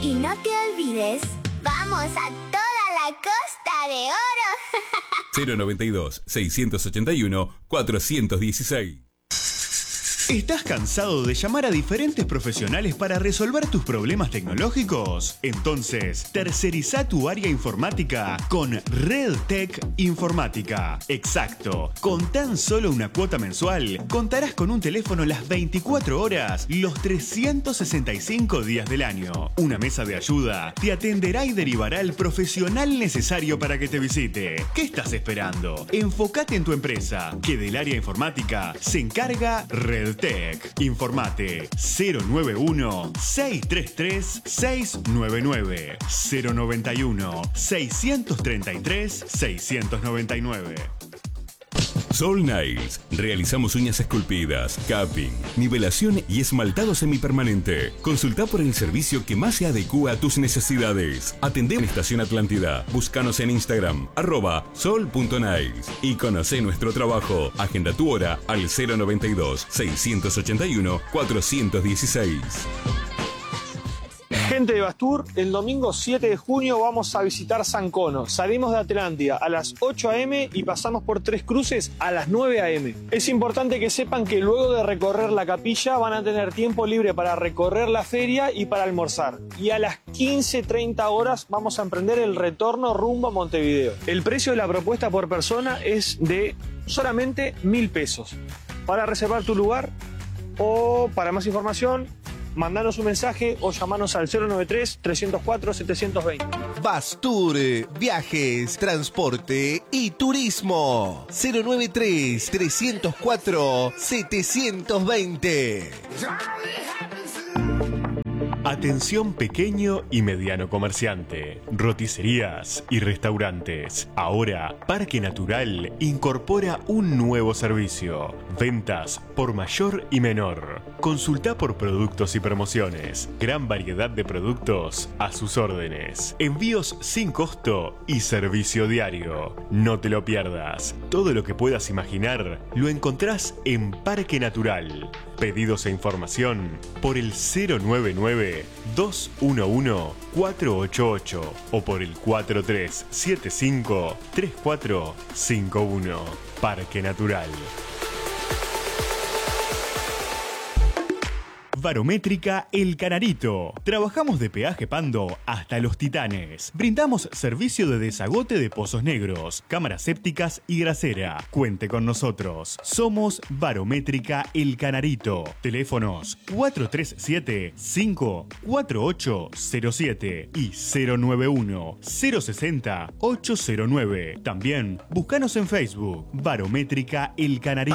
Y no te olvides, vamos a toda la Costa de Oro. 092-681-416. ¿Estás cansado de llamar a diferentes profesionales para resolver tus problemas tecnológicos? Entonces, terceriza tu área informática con RedTech Informática. Exacto. Con tan solo una cuota mensual, contarás con un teléfono las 24 horas, los 365 días del año. Una mesa de ayuda te atenderá y derivará al profesional necesario para que te visite. ¿Qué estás esperando? Enfócate en tu empresa, que del área informática se encarga RedTech. Informate 091-633-699 091-633-699. Soul Nails. Realizamos uñas esculpidas, capping, nivelación y esmaltado semipermanente. Consulta por el servicio que más se adecua a tus necesidades. Atendemos en Estación Atlántida. Búscanos en Instagram, @sol.nails. Y conoce nuestro trabajo. Agenda tu hora al 092-681-416. Gente de Bastur, el domingo 7 de junio vamos a visitar San Cono. Salimos de Atlántida a las 8 a.m. y pasamos por Tres Cruces a las 9 a.m. Es importante que sepan que luego de recorrer la capilla van a tener tiempo libre para recorrer la feria y para almorzar. Y a las 15:30 horas vamos a emprender el retorno rumbo a Montevideo. El precio de la propuesta por persona es de solamente 1.000 pesos. Para reservar tu lugar o para más información, mandanos un mensaje o llamanos al 093-304-720. Bastur, viajes, transporte y turismo. 093-304-720. Atención pequeño y mediano comerciante, roticerías y restaurantes. Ahora, Parque Natural incorpora un nuevo servicio. Ventas por mayor y menor. Consulta por productos y promociones. Gran variedad de productos a sus órdenes. Envíos sin costo y servicio diario. No te lo pierdas. Todo lo que puedas imaginar lo encontrás en Parque Natural. Pedidos e información por el 099-211-488 o por el 4375-3451. Parque Natural. Barométrica El Canarito. Trabajamos de Peaje Pando hasta Los Titanes. Brindamos servicio de desagote de pozos negros, cámaras sépticas y grasera. Cuente con nosotros. Somos Barométrica El Canarito. Teléfonos 437-54807 y 091-060-809. También búscanos en Facebook. Barométrica El Canarito.